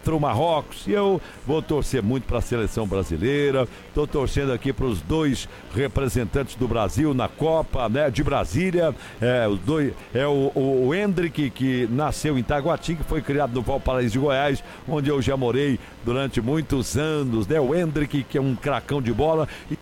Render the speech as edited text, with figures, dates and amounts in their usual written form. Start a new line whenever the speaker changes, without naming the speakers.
contra o Marrocos. E eu vou torcer muito para a seleção brasileira. Estou torcendo aqui para os dois representantes do Brasil na Copa, né, de Brasília. Os dois, o Hendrick, que nasceu em Taguatim, que foi criado no Valparaíso de Goiás, onde eu já morei durante muitos anos, né? O Hendrick, que é um cracão de bola, e